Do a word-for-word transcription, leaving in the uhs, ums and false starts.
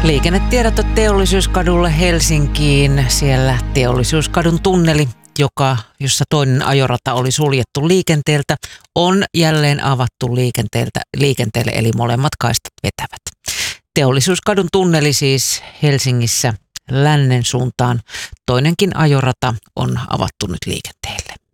Liikennetiedoto Teollisuuskadulle Helsinkiin. Siellä Teollisuuskadun tunneli, joka, jossa toinen ajorata oli suljettu liikenteeltä, on jälleen avattu liikenteeltä, liikenteelle, eli molemmat kaistat vetävät. Teollisuuskadun tunneli siis Helsingissä lännen suuntaan. Toinenkin ajorata on avattu nyt liikenteelle.